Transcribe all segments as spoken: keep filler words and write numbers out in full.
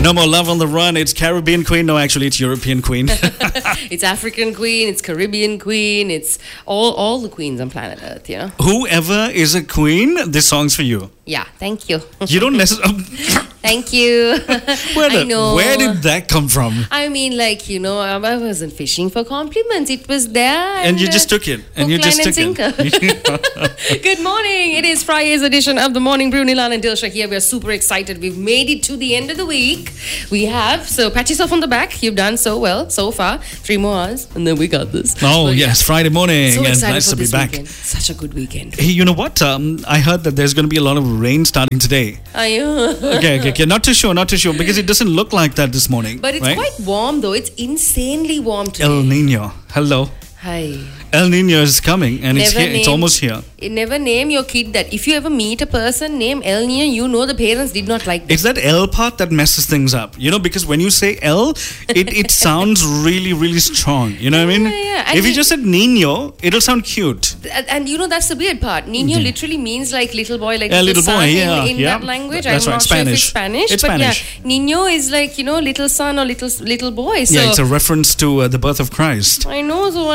No more Love on the Run. It's Caribbean Queen. No, actually, it's European Queen. It's African Queen. It's Caribbean Queen. It's all all the queens on planet Earth, you know. Whoever is a queen, this song's for you. Yeah, thank you. You don't necessarily... Thank you. Where, the, I know. Where did that come from? I mean, like, you know, I I wasn't fishing for compliments. It was there. And, And, you uh, just took it. And you hook, just line, took and it. sinker. Good morning. It is Friday's edition of the Morning Brew. Nilan and Dilsha here. We are super excited. We've made it to the end of the week. We have. So pat yourself on the back. You've done so well so far. Three more hours. And then we got this. Oh, But, yes. Friday morning. So and excited nice for to be this back. weekend. Such a good weekend. Hey, you know what? Um, I heard that there's going to be a lot of rain starting today. Are you? Okay, okay, okay. Not too sure, not too sure. Because it doesn't look like that this morning. But it's right? quite warm though. It's insanely warm today. El Nino. Hello. Hi. El Nino is coming and it's Never here. It's name- almost here. Never name your kid that. If you ever meet a person named El Nino, you know the parents did not like that. It's that L part that messes things up. You know, because when you say L, it, it sounds really, really strong. You know what I mean? Yeah, yeah. And If you he- just said Nino, it'll sound cute. And, and you know, that's the weird part. Nino literally means like little boy, like Yeah, little son boy, in, yeah, in yeah. that language. That's I'm right, not sure if it's Spanish. Spanish. It's but Spanish. yeah, Nino is like, you know, little son or little little boy. So Yeah, it's a reference to uh, the birth of Christ. I know, so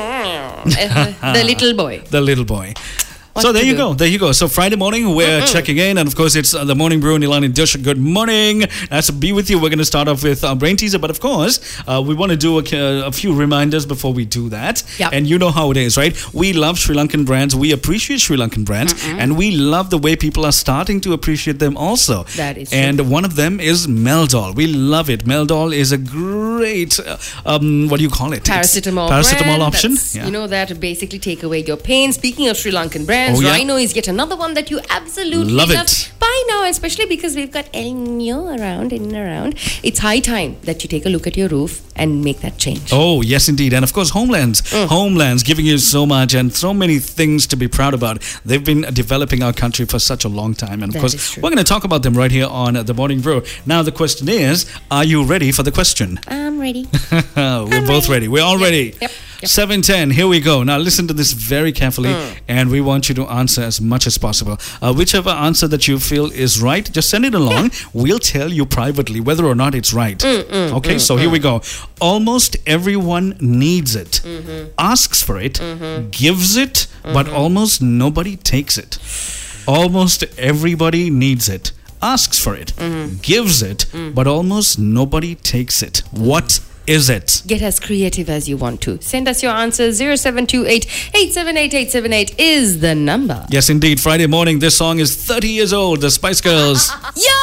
uh, the little boy. The little boy. What so there to you do? go. There you go. So Friday morning, we're Mm-mm. checking in. And of course, it's uh, the Morning Brew, Nilan and Dilsha. Good morning. Nice to be with you. We're going to start off with our brain teaser. But of course, uh, we want to do a, a few reminders before we do that. Yep. And you know how it is, right? We love Sri Lankan brands. We appreciate Sri Lankan brands. Mm-mm. And we love the way people are starting to appreciate them also. That is true. And one of them is Meldol. We love it. Meldol is a great, uh, um, what do you call it? It's Paracetamol, paracetamol brand option. that's, You know, that basically take away your pain. Speaking of Sri Lankan brands, Oh, yeah. Rhino is yet another one that you absolutely Love love, it. by now, especially because we've got El Nino around in and around. It's high time that you take a look at your roof and make that change. Oh, yes, indeed. And of course, Homelands. Mm. Homelands giving you so much and so many things to be proud about. They've been developing our country for such a long time. And of That course, is true. we're going to talk about them right here on The Morning Brew. Now, the question is, are you ready for the question? I'm ready. We're both ready. We're all ready. Yep. Yep. seven ten, here we go. Now listen to this very carefully Mm. and we want you to answer as much as possible. Uh, whichever answer that you feel is right, just send it along. We'll tell you privately whether or not it's right. Mm, mm, okay, mm, so here we go. Almost everyone needs it, Mm-hmm. asks for it, gives it, but almost nobody takes it. Almost everybody needs it, asks for it, Mm-hmm. gives it, Mm. but almost nobody takes it. What is it? Get as creative as you want to. Send us your answers. zero seven two eight, eight seven eight, eight seven eight is the number. Yes, indeed. Friday morning, this song is thirty years old. The Spice Girls. Yo!